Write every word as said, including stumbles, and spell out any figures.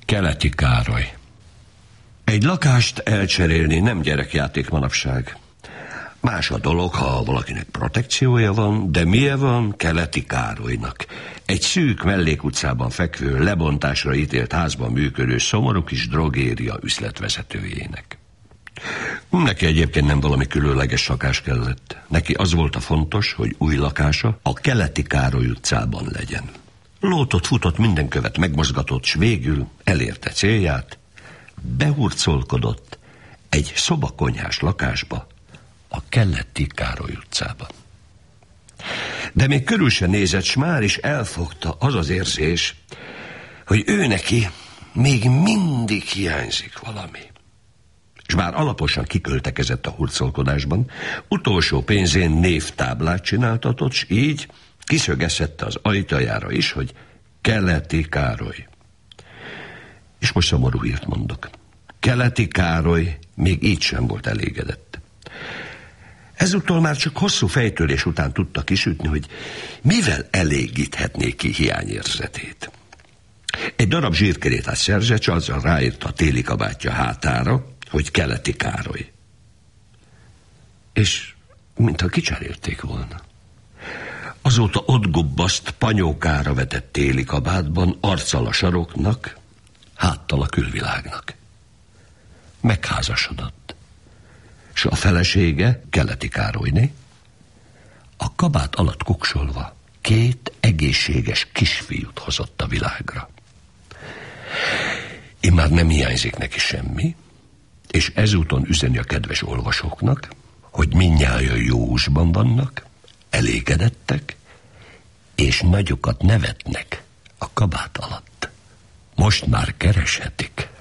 Keleti Károly. Egy lakást elcserélni nem gyerekjáték manapság. Más a dolog, ha valakinek protekciója van, de milyen van Keleti Károlynak? Egy szűk mellékutcában fekvő, lebontásra ítélt házban működő szomorú kis drogéria üzletvezetőjének. Neki egyébként nem valami különleges lakás kellett. Neki az volt a fontos, hogy új lakása a Keleti Károly utcában legyen. Lótott, futott, minden követ megmozgatott, s végül elérte célját. Behurcolkodott egy szobakonyhás lakásba a Keleti Károly utcában. De még körül se nézett, s már is elfogta az az érzés, hogy ő neki még mindig hiányzik valami. És bár alaposan kiköltekezett a hurcolkodásban, utolsó pénzén névtáblát csináltatott, s így kiszögezhette az ajtajára is, hogy Keleti Károly. És most szomorú hírt mondok. Keleti Károly még így sem volt elégedett. Ezúttal már csak hosszú fejtörés után tudta kisütni, hogy mivel elégíthetné ki hiányérzetét. Egy darab zsírkerétát szerzett, s azzal ráírta a téli kabátja hátára, hogy Keleti Károly. És mintha kicserélték volna. Azóta ott gubbaszt panyókára vetett téli kabátban, arccal a saroknak, háttal a külvilágnak. Megházasodott. S a felesége, Keleti Károlyné, a kabát alatt kuksolva két egészséges kisfiút hozott a világra. Immár nem hiányzik neki semmi, és ezúton üzeni a kedves olvasóknak, hogy mindnyájan jó húsban vannak, elégedettek, és nagyokat nevetnek a kabát alatt. Most már kereshetik